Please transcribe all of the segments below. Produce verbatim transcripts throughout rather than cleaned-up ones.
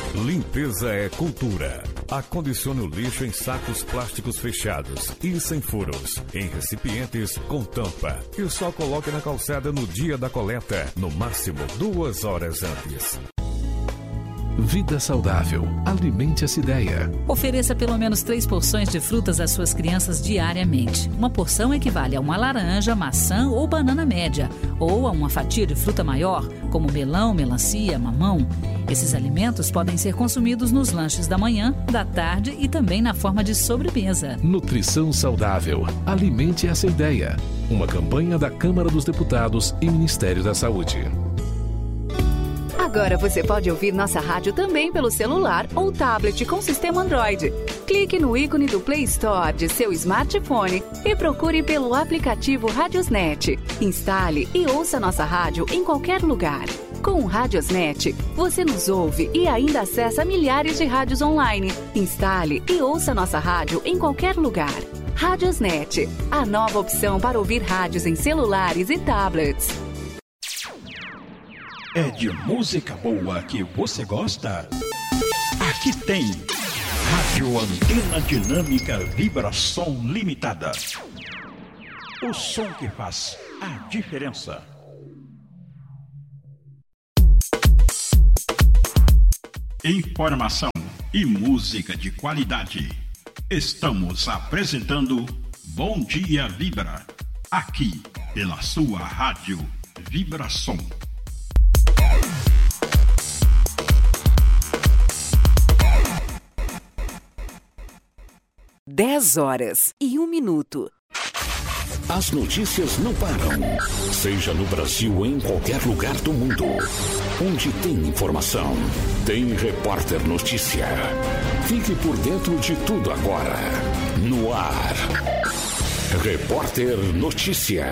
Limpeza é cultura. Acondicione o lixo em sacos plásticos fechados e sem furos, em recipientes com tampa. E só coloque na calçada no dia da coleta, no máximo duas horas antes. Vida saudável. Alimente essa ideia. Ofereça pelo menos três porções de frutas às suas crianças diariamente. Uma porção equivale a uma laranja, maçã ou banana média, ou a uma fatia de fruta maior, como melão, melancia, mamão. Esses alimentos podem ser consumidos nos lanches da manhã, da tarde e também na forma de sobremesa. Nutrição saudável. Alimente essa ideia. Uma campanha da Câmara dos Deputados e Ministério da Saúde. Agora você pode ouvir nossa rádio também pelo celular ou tablet com sistema Android. Clique no ícone do Play Store de seu smartphone e procure pelo aplicativo Radiosnet. Instale e ouça nossa rádio em qualquer lugar. Com o Radiosnet, você nos ouve e ainda acessa milhares de rádios online. Instale e ouça nossa rádio em qualquer lugar. Radiosnet, a nova opção para ouvir rádios em celulares e tablets. É de música boa que você gosta? Aqui tem Rádio Antena Dinâmica Vibração Limitada. O som que faz a diferença. Informação e música de qualidade. Estamos apresentando Bom Dia Vibra, aqui pela sua Rádio Vibração. dez horas e um minuto. As notícias não param. Seja no Brasil ou em qualquer lugar do mundo. Onde tem informação, tem Repórter Notícia. Fique por dentro de tudo agora. No ar. Repórter Notícia.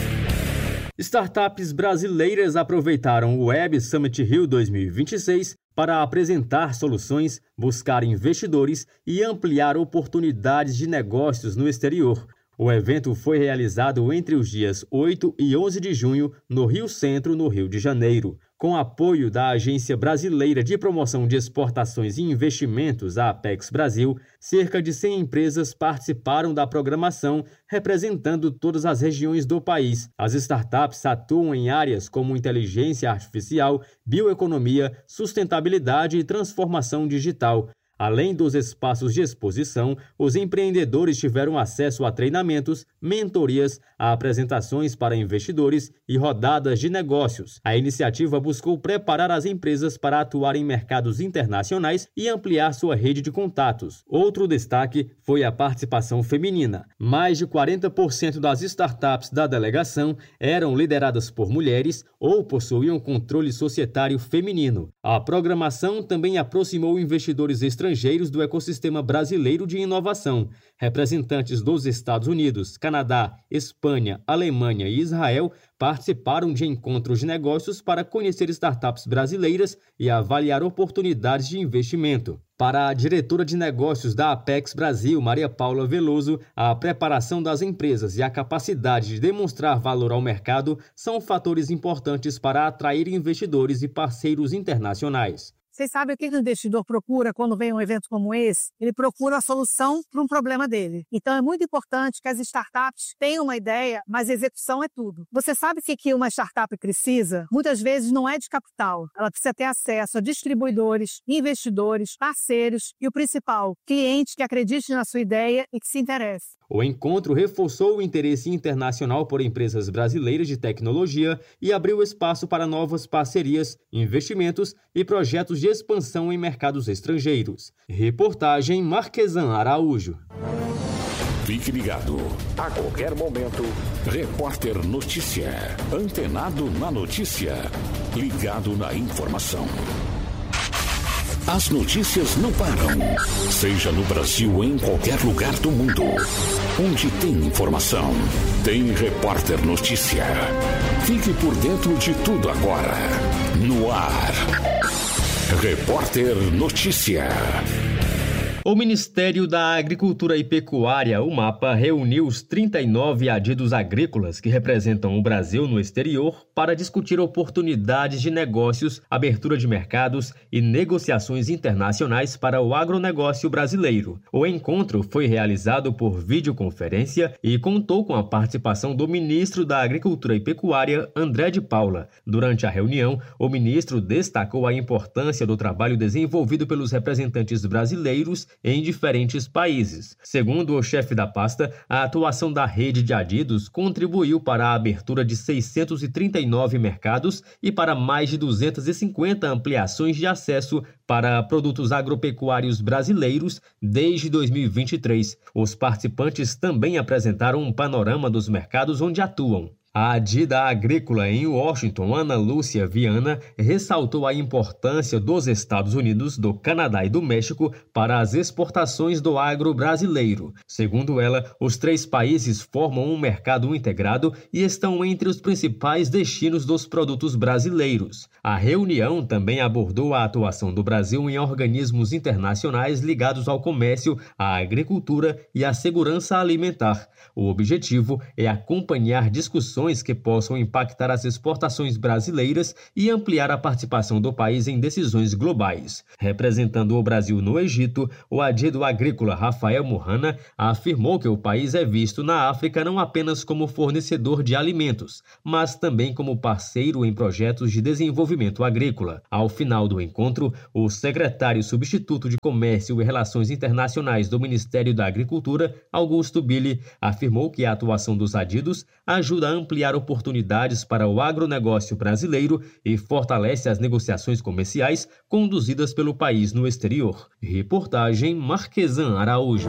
Startups brasileiras aproveitaram o Web Summit Rio dois mil e vinte e seis para apresentar soluções, buscar investidores e ampliar oportunidades de negócios no exterior. O evento foi realizado entre os dias oito e onze de junho no Rio Centro, no Rio de Janeiro. Com apoio da Agência Brasileira de Promoção de Exportações e Investimentos, a Apex Brasil, cerca de cem empresas participaram da programação, representando todas as regiões do país. As startups atuam em áreas como inteligência artificial, bioeconomia, sustentabilidade e transformação digital. Além dos espaços de exposição, os empreendedores tiveram acesso a treinamentos, mentorias, a apresentações para investidores e rodadas de negócios. A iniciativa buscou preparar as empresas para atuar em mercados internacionais e ampliar sua rede de contatos. Outro destaque foi a participação feminina. Mais de quarenta por cento das startups da delegação eram lideradas por mulheres ou possuíam controle societário feminino. A programação também aproximou investidores estrangeiros estrangeiros do ecossistema brasileiro de inovação. Representantes dos Estados Unidos, Canadá, Espanha, Alemanha e Israel participaram de encontros de negócios para conhecer startups brasileiras e avaliar oportunidades de investimento. Para a diretora de negócios da Apex Brasil, Maria Paula Veloso, a preparação das empresas e a capacidade de demonstrar valor ao mercado são fatores importantes para atrair investidores e parceiros internacionais. Vocês sabem o que o investidor procura quando vem um evento como esse? Ele procura a solução para um problema dele. Então é muito importante que as startups tenham uma ideia, mas a execução é tudo. Você sabe o que uma startup precisa? Muitas vezes não é de capital. Ela precisa ter acesso a distribuidores, investidores, parceiros e o principal, cliente que acredite na sua ideia e que se interesse. O encontro reforçou o interesse internacional por empresas brasileiras de tecnologia e abriu espaço para novas parcerias, investimentos e projetos de expansão em mercados estrangeiros. Reportagem Marquesan Araújo. Fique ligado. A qualquer momento, Repórter Notícia. Antenado na notícia. Ligado na informação. As notícias não param. Seja no Brasil ou em qualquer lugar do mundo. Onde tem informação, tem Repórter Notícia. Fique por dentro de tudo agora. No ar. Repórter Notícia. O Ministério da Agricultura e Pecuária, o MAPA, reuniu os trinta e nove adidos agrícolas que representam o Brasil no exterior para discutir oportunidades de negócios, abertura de mercados e negociações internacionais para o agronegócio brasileiro. O encontro foi realizado por videoconferência e contou com a participação do ministro da Agricultura e Pecuária, André de Paula. Durante a reunião, o ministro destacou a importância do trabalho desenvolvido pelos representantes brasileiros em diferentes países. Segundo o chefe da pasta, a atuação da rede de adidos contribuiu para a abertura de seiscentos e trinta e nove mercados e para mais de duzentas e cinquenta ampliações de acesso para produtos agropecuários brasileiros desde dois mil e vinte e três. Os participantes também apresentaram um panorama dos mercados onde atuam. A Adida Agrícola em Washington, Ana Lúcia Viana, ressaltou a importância dos Estados Unidos, do Canadá e do México para as exportações do agro brasileiro. Segundo ela, os três países formam um mercado integrado e estão entre os principais destinos dos produtos brasileiros. A reunião também abordou a atuação do Brasil em organismos internacionais ligados ao comércio, à agricultura e à segurança alimentar. O objetivo é acompanhar discussões que possam impactar as exportações brasileiras e ampliar a participação do país em decisões globais. Representando o Brasil no Egito, o adido agrícola Rafael Mohana afirmou que o país é visto na África não apenas como fornecedor de alimentos, mas também como parceiro em projetos de desenvolvimento agrícola. Ao final do encontro, o secretário substituto de Comércio e Relações Internacionais do Ministério da Agricultura, Augusto Billy, afirmou que a atuação dos adidos ajuda a ampliar ampliar oportunidades para o agronegócio brasileiro e fortalece as negociações comerciais conduzidas pelo país no exterior. Reportagem Marquesan Araújo.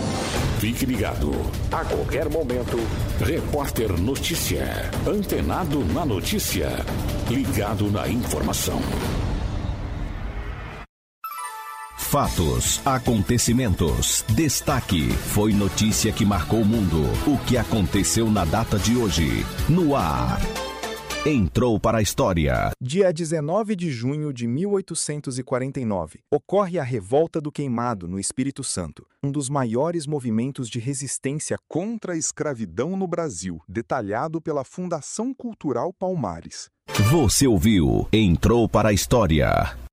Fique ligado. A qualquer momento, Repórter Notícia. Antenado na notícia. Ligado na informação. Fatos, acontecimentos, destaque, foi notícia que marcou o mundo. O que aconteceu na data de hoje, no ar. Entrou para a história. Dia dezenove de junho de mil oitocentos e quarenta e nove, ocorre a Revolta do Queimado, no Espírito Santo, um dos maiores movimentos de resistência contra a escravidão no Brasil, detalhado pela Fundação Cultural Palmares. Você ouviu Entrou para a História.